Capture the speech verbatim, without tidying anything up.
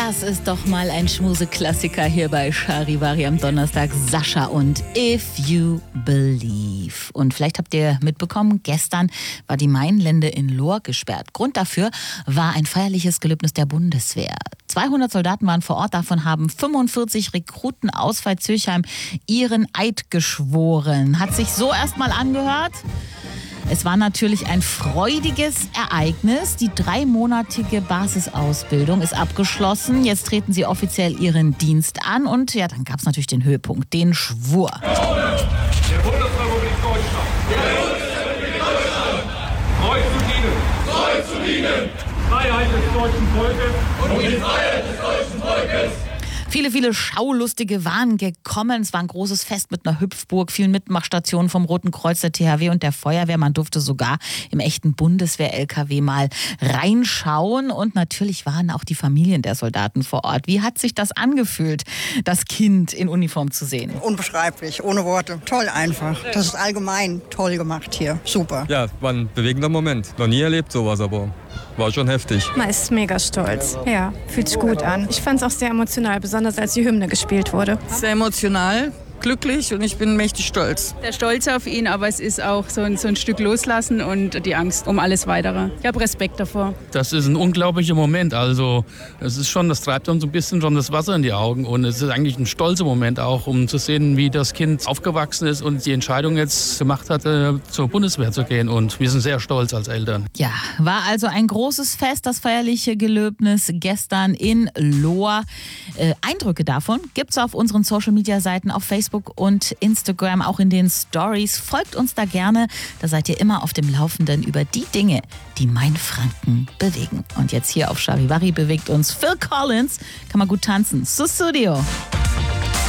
Das ist doch mal ein Schmuseklassiker hier bei Charivari am Donnerstag. Sascha und If You Believe. Und vielleicht habt ihr mitbekommen, gestern war die Mainlände in Lohr gesperrt. Grund dafür war ein feierliches Gelöbnis der Bundeswehr. zweihundert Soldaten waren vor Ort, davon haben fünfundvierzig Rekruten aus Veitshöchheim ihren Eid geschworen. Hat sich so erstmal angehört? Es war natürlich ein freudiges Ereignis. Die dreimonatige Basisausbildung ist abgeschlossen. Jetzt treten sie offiziell ihren Dienst an. Und ja, dann gab es natürlich den Höhepunkt, den Schwur. Der Bundesrepublik Deutschland. Der Bundesrepublik Deutschland. Treu zu dienen. Treu zu dienen. Freiheit des deutschen Volkes. Und die Freiheit des deutschen Volkes. Viele, viele Schaulustige waren gekommen. Es war ein großes Fest mit einer Hüpfburg, vielen Mitmachstationen vom Roten Kreuz, der T H W und der Feuerwehr. Man durfte sogar im echten Bundeswehr-L K W mal reinschauen. Und natürlich waren auch die Familien der Soldaten vor Ort. Wie hat sich das angefühlt, das Kind in Uniform zu sehen? Unbeschreiblich, ohne Worte. Toll einfach. Das ist allgemein toll gemacht hier. Super. Ja, war ein bewegender Moment. Noch nie erlebt sowas, aber war schon heftig. Man ist mega stolz. Ja, fühlt sich gut an. Ich fand es auch sehr emotional, besonders als die Hymne gespielt wurde. Sehr emotional, glücklich und ich bin mächtig stolz. Der Stolz auf ihn, aber es ist auch so ein, so ein Stück Loslassen und die Angst um alles Weitere. Ich habe Respekt davor. Das ist ein unglaublicher Moment. Also es ist schon, das treibt uns ein bisschen schon das Wasser in die Augen und es ist eigentlich ein stolzer Moment auch, um zu sehen, wie das Kind aufgewachsen ist und die Entscheidung jetzt gemacht hat, zur Bundeswehr zu gehen. Und wir sind sehr stolz als Eltern. Ja, war also ein großes Fest, das feierliche Gelöbnis gestern in Lohr. Äh, Eindrücke davon gibt's auf unseren Social-Media-Seiten auf Facebook und Instagram, auch in den Stories. Folgt uns da gerne, da seid ihr immer auf dem Laufenden über die Dinge, die Mainfranken bewegen. Und jetzt hier auf Charivari bewegt uns Phil Collins, kann man gut tanzen. Sussudio.